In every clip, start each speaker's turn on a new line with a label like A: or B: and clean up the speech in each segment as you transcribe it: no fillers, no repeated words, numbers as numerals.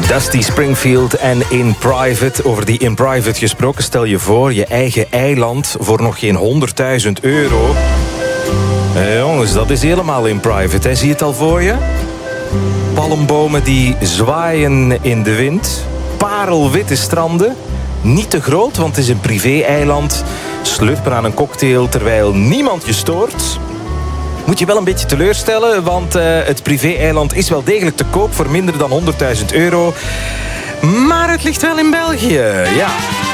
A: Dusty Springfield en In Private. Over die In Private gesproken, stel je voor je eigen eiland voor nog geen €100.000. Jongens, dat is helemaal in private, hè? Zie je het al voor je? Palmbomen die zwaaien in de wind. Parelwitte stranden. Niet te groot, want het is een privé-eiland. Slurpen aan een cocktail terwijl niemand je stoort. Moet je wel een beetje teleurstellen, want het privé-eiland is wel degelijk te koop voor minder dan €100.000. Maar het ligt wel in België, ja.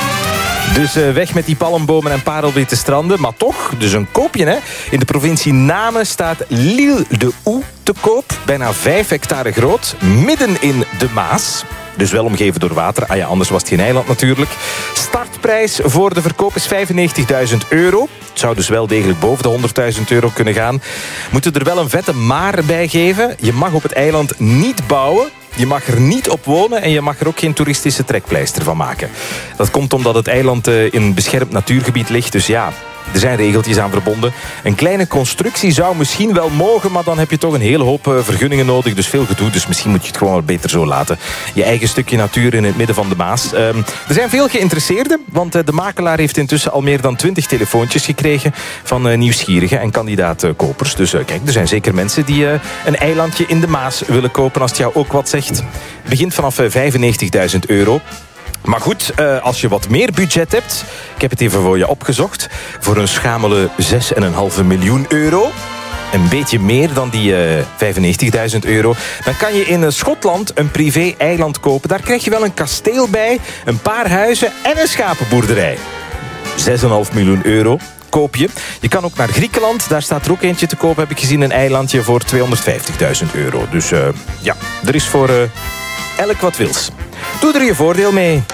A: Dus weg met die palmbomen en parelwitte stranden. Maar toch, dus een koopje, hè. In de provincie Namen staat L'Île de Hoe te koop. Bijna 5 hectare groot, midden in de Maas. Dus wel omgeven door water. Ah ja, anders was het geen eiland natuurlijk. Startprijs voor de verkoop is €95.000. Het zou dus wel degelijk boven de €100.000 kunnen gaan. Moeten er wel een vette maar bij geven. Je mag op het eiland niet bouwen. Je mag er niet op wonen en je mag er ook geen toeristische trekpleister van maken. Dat komt omdat het eiland in een beschermd natuurgebied ligt. Dus ja, er zijn regeltjes aan verbonden. Een kleine constructie zou misschien wel mogen, maar dan heb je toch een hele hoop vergunningen nodig. Dus veel gedoe, dus misschien moet je het gewoon wat beter zo laten. Je eigen stukje natuur in het midden van de Maas. Er zijn veel geïnteresseerden, want de makelaar heeft intussen al meer dan 20 telefoontjes gekregen van nieuwsgierige en kandidaatkopers. Dus kijk, er zijn zeker mensen die een eilandje in de Maas willen kopen als het jou ook wat zegt. Begint vanaf €95.000. Maar goed, als je wat meer budget hebt, ik heb het even voor je opgezocht, voor een schamele €6,5 miljoen, een beetje meer dan die €95.000, dan kan je in Schotland een privé-eiland kopen. Daar krijg je wel een kasteel bij, een paar huizen en een schapenboerderij. €6,5 miljoen koop je. Je kan ook naar Griekenland, daar staat er ook eentje te koop, heb ik gezien, een eilandje voor €250.000. Dus ja, er is voor elk wat wils. Doe er je voordeel mee.